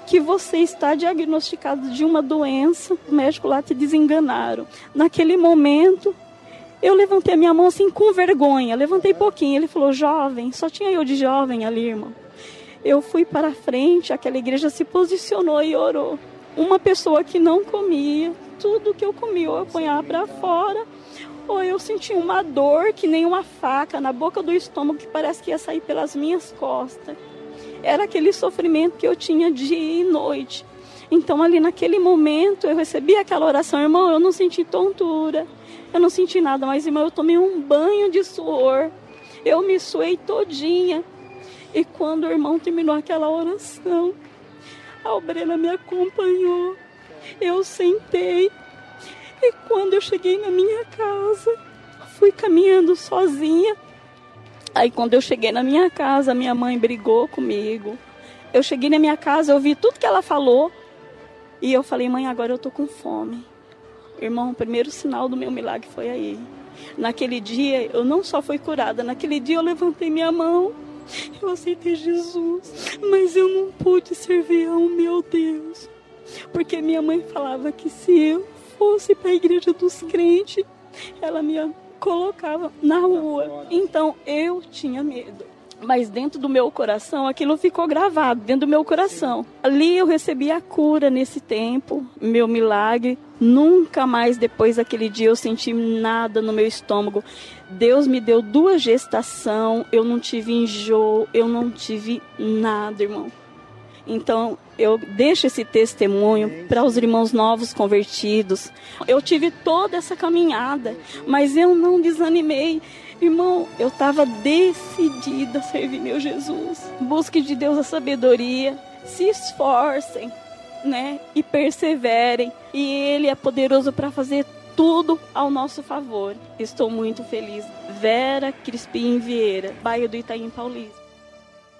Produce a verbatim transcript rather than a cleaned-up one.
que você está diagnosticado de uma doença, o médico lá te desenganaram. Naquele momento, eu levantei a minha mão assim com vergonha, levantei pouquinho. Ele falou, jovem, só tinha eu de jovem ali, irmão. Eu fui para frente, aquela igreja se posicionou e orou. Uma pessoa que não comia, tudo que eu comia, ou eu apanhava para fora, ou eu sentia uma dor que nem uma faca na boca do estômago que parece que ia sair pelas minhas costas. Era aquele sofrimento que eu tinha dia e noite. Então ali naquele momento eu recebi aquela oração, irmão, eu não senti tontura, eu não senti nada, mas irmão, eu tomei um banho de suor, eu me suei todinha. E quando o irmão terminou aquela oração, a obreira me acompanhou, eu sentei. E quando eu cheguei na minha casa, fui caminhando sozinha. Aí quando eu cheguei na minha casa, minha mãe brigou comigo. Eu cheguei na minha casa, eu vi tudo que ela falou. E eu falei, mãe, agora eu tô com fome. Irmão, o primeiro sinal do meu milagre foi aí. Naquele dia, eu não só fui curada, naquele dia eu levantei minha mão. Eu aceitei Jesus, mas eu não pude servir ao meu Deus. Porque minha mãe falava que se eu fosse para a igreja dos crentes, ela me colocava na rua. Então eu tinha medo. Mas dentro do meu coração, aquilo ficou gravado, dentro do meu coração. Ali eu recebi a cura nesse tempo, meu milagre. Nunca mais depois daquele dia eu senti nada no meu estômago. Deus me deu duas gestações, eu não tive enjoo, eu não tive nada, irmão. Então, eu deixo esse testemunho para os irmãos novos convertidos. Eu tive toda essa caminhada, mas eu não desanimei. Irmão, eu estava decidida a servir meu Jesus. Busque de Deus a sabedoria, se esforcem, né? E perseverem. E Ele é poderoso para fazer tudo ao nosso favor. Estou muito feliz. Vera Crispim Vieira, bairro do Itaim Paulista.